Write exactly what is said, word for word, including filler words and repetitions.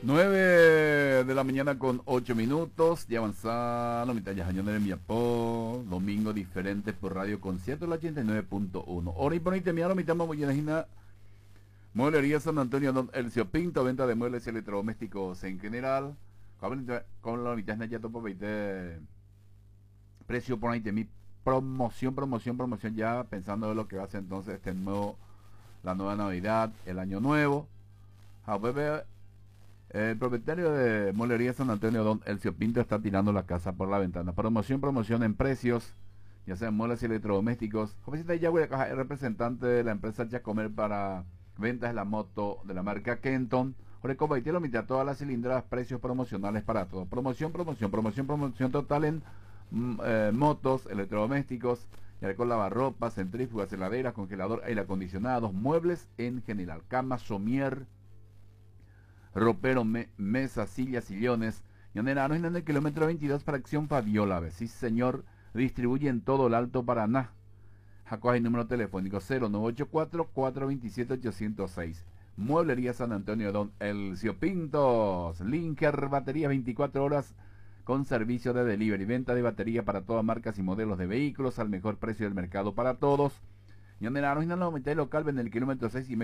nueve de la mañana con ocho minutos. Ya avanzando, mitad ya año de Miapó. Domingo diferente por Radio Concierto, la ochenta y nueve punto uno. Ahora y ponite mi mitad muy llena. Mueblería San Antonio, don Elcio Pinto, venta de muebles y electrodomésticos en general. Con la mitad ya topo veinte. Precio por ahí de mi promoción, promoción, promoción. Ya pensando en lo que va a ser entonces este nuevo, la nueva Navidad, el año nuevo. A ver, el propietario de Molería San Antonio, don Elcio Pinto, está tirando la casa por la ventana. Promoción, promoción en precios, ya sean muebles y electrodomésticos. Jovencita Yagüe, el representante de la empresa Yacomer para ventas de la moto de la marca Kenton. Orecoba y Tielo, mitad todas las cilindradas, precios promocionales para todo. Promoción, promoción, promoción, promoción total en mm, eh, motos, electrodomésticos, ya con lavarropas, centrífugas, heladeras, congelador, aire acondicionados, muebles en general, camas, somier, ropero, me, mesas, sillas, sillones. Llaneranos en el kilómetro veintidós para Acción Fabiola. Sí, señor. Distribuye en todo el Alto Paraná. Jacoa y número telefónico cero nueve ocho cuatro, cuatro dos siete, ocho cero seis. Mueblería San Antonio, don Elcio Pintos. Linker, baterías veinticuatro horas con servicio de delivery. Venta de batería para todas marcas y modelos de vehículos al mejor precio del mercado para todos. Llaneranos en el local en el kilómetro seis y medio.